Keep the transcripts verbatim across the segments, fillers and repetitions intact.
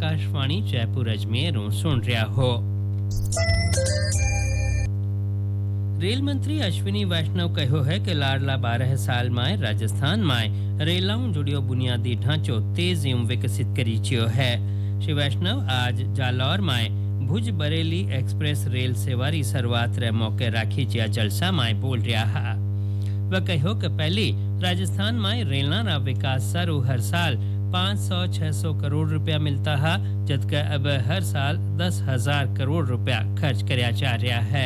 आकाशवाणी जयपुर अजमेर सुन रहा हो। रेल मंत्री अश्विनी वैष्णव कहो है कि लाडला बारह साल में राजस्थान में रेलों जुड़ियो बुनियादी ढांचो तेज एवं विकसित करीचियो है। श्री वैष्णव आज जालौर में भुज बरेली एक्सप्रेस रेल सेवारी शुरुआत रे मौके राखी जिया जलसा में बोल रहा है। वह कहो कि पहले राजस्थान में रेलना रा विकास सारू हर साल पाँच सौ छह सौ करोड़ रुपया मिलता है, जबकि अब हर साल दस हजार करोड़ रुपया खर्च कराया जा रहा है।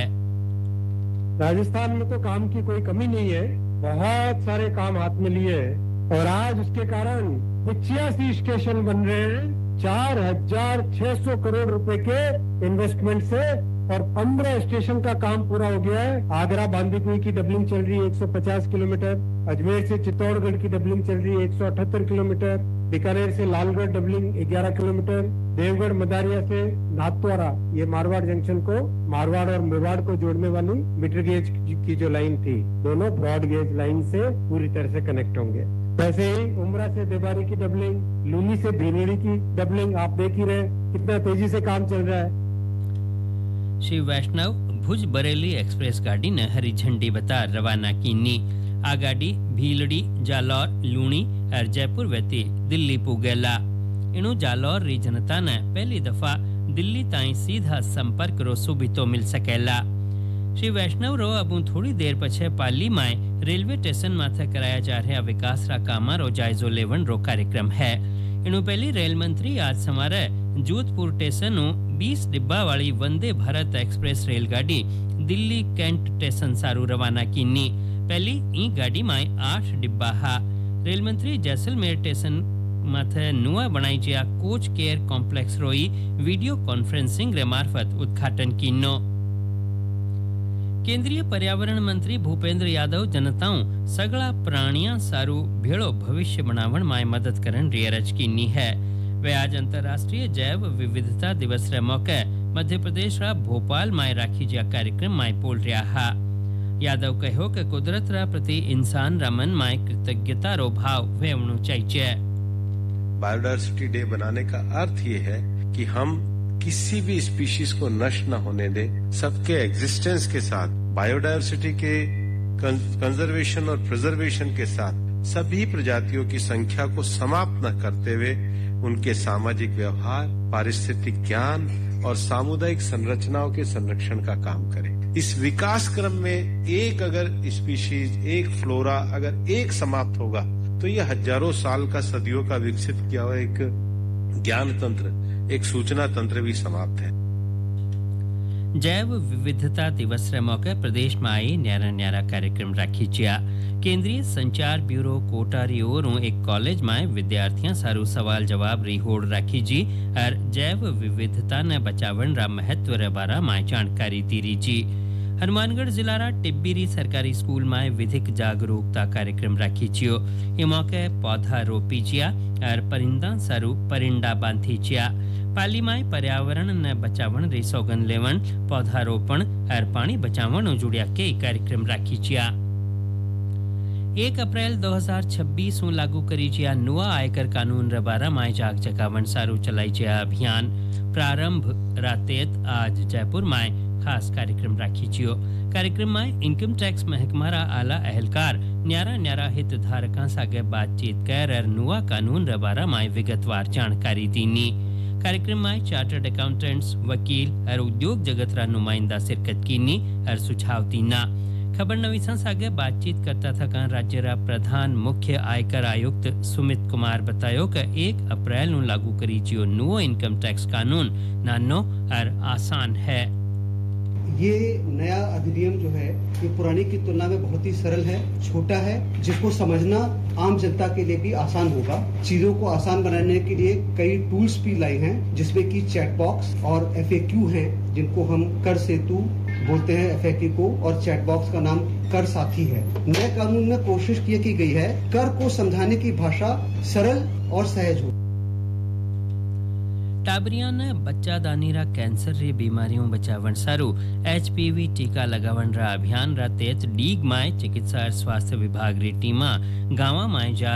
राजस्थान में तो काम की कोई कमी नहीं है, बहुत सारे काम हाथ में लिए हैं और आज उसके कारण पचासी स्टेशन बन रहे हैं चार हजार छह सौ करोड़ रुपए के इन्वेस्टमेंट से और पंद्रह स्टेशन का काम पूरा हो गया है। आगरा बांदीकुई की डबलिंग चल रही है एक सौ पचास किलोमीटर, अजमेर से चित्तौड़गढ़ की डबलिंग चल रही है एक सौ अठहत्तर किलोमीटर, बीकानेर से लालगढ़ डबलिंग ग्यारह किलोमीटर, देवगढ़ मदारिया से नाथद्वारा ये मारवाड़ जंक्शन को मारवाड़ और मेवाड़ को जोड़ने वाली मीटर गेज की जो लाइन थी, दोनों ब्रॉड गेज लाइन से पूरी तरह से कनेक्ट होंगे। वैसे ही उमरा से देवारी की डबलिंग, लूनी से भीनेड़ी की डबलिंग, आप देख ही रहे कितना तेजी से काम चल रहा है। श्री वैष्णव भुज बरेली एक्सप्रेस गाड़ी ने हरी झंडी बता रवाना कीनी। आ गाड़ी भीलड़ी, जालौर, लूणी और जयपुर वेती दिल्ली पुगेला। इनु जालौर री जनता ने पहली दफा दिल्ली ताई सीधा संपर्क रो सुबितो मिल सकेला। श्री वैष्णव रो अब थोड़ी देर पछे पाली में रेलवे स्टेशन माथे कराया जा रहा विकास रा कामा रो जायजो लेवन रो कार्यक्रम है। इनु पहली रेल मंत्री आज समारे जोधपुर स्टेशन बीस डिब्बा वाली वंदे भारत एक्सप्रेस रेलगाड़ी दिल्ली कैंट स्टेशन सारू रवाना कीनी। पहली ई गाड़ी में आठ डिब्बा हा। रेल मंत्री जैसलमेर स्टेशन माथे नुआ बनाई जिया कोच केयर कॉम्प्लेक्स रोई वीडियो कॉन्फ्रेंसिंग रे मार्फत उद्घाटन कीनो। केंद्रीय पर्यावरण मंत्री भूपेंद्र यादव जनताओं सगला प्राणियां सारू भेड़ो भविष्य बनावण में मदद करन री अरज कीनी है। वे आज अंतर्राष्ट्रीय जैव विविधता दिवस रे मौके मध्य प्रदेश रा भोपाल में राखी जा कार्यक्रम में बोल रहा हा। यादव कहो कि कुदरत रा प्रति इंसान रा मन में कृतज्ञता रो भाव वेवणु चाहिए। बायोडायवर्सिटी डे बनाने का अर्थ ये है कि हम किसी भी स्पीशीज को नष्ट न होने दें, सबके एग्जिस्टेंस के साथ, बायोडायवर्सिटी के कंजर्वेशन और प्रिजर्वेशन के साथ सभी प्रजातियों की संख्या को समाप्त न करते हुए उनके सामाजिक व्यवहार, पारिस्थितिक ज्ञान और सामुदायिक संरचनाओं के संरक्षण का काम करें। इस विकास क्रम में एक अगर स्पीशीज, एक फ्लोरा अगर एक समाप्त होगा तो ये हजारों साल का, सदियों का विकसित किया हुआ एक ज्ञान तंत्र, एक सूचना तंत्र भी समाप्त है। जैव विविधता दिवस रे मौके प्रदेश में आई न्यारा न्यारा कार्यक्रम राखी जिया। केंद्रीय संचार ब्यूरो कोटारी ओरों एक कॉलेज में विद्यार्थियां सारू सवाल जवाब री होड़ राखी जी और जैव विविधता ने बचावन रा महत्व रे बारा में जानकारी दी री जी। हनुमानगढ़ जिला रा टिब्बीरी सरकारी स्कूल में विधिक जागरूकता कार्यक्रम राखी जियो। ये मौके पौधा रोपी जिया और परिंदा सारू परिंडा बांधी जिया। पाली में पर्यावरण ने बचावन री सौगन लेवन, पौधारोपण और पानी बचावन जुड़िया कई कार्यक्रम राखी जिया। एक अप्रैल दो हज़ार छब्बीस में लागू करी जिया नुआ आयकर कानून रे बारा में जाग जगावन सारू चलाई जिया अभियान। प्रारंभ रातेत आज जयपुर में खास कार्यक्रम राखी जियो। कार्यक्रम में इनकम टैक्स महकमा रा आला अहलकार न्यारा न्यारा हितधारकां सागे बातचीत कर और नुआ कानून रे बारा में विगतवार जानकारी दीनी। कार्यक्रम में चार्टर्ड अकाउंटेंट्स, वकील और उद्योग जगत रा नुमाइंदा शिरकत कीनी और सुझाव दीना। खबर नवीसा सागे बातचीत करता था राज्य रा प्रधान मुख्य आयकर आयुक्त सुमित कुमार बतायो कि एक अप्रैल नु लागू करी जियो नुओ इनकम टैक्स कानून नानो और आसान है। ये नया अधिनियम जो है ये पुरानी की तुलना में बहुत ही सरल है, छोटा है, जिसको समझना आम जनता के लिए भी आसान होगा। चीजों को आसान बनाने के लिए कई टूल्स भी लाए हैं, जिसमें कि चैट बॉक्स और एफएक्यू हैं, जिनको हम कर सेतु बोलते हैं एफएक्यू को, और चैट बॉक्स का नाम कर साथी है। नए कानून में कोशिश की, की गई है कर को समझाने की भाषा सरल और सहज हो। टाबरिया ने बच्चा दानीरा कैंसर री बीमारियों बचावन सारू एचपीवी टीका लगावन रा अभियान रा तेज डीग माय चिकित्सा और स्वास्थ्य विभाग री टीमा गांवा माय जा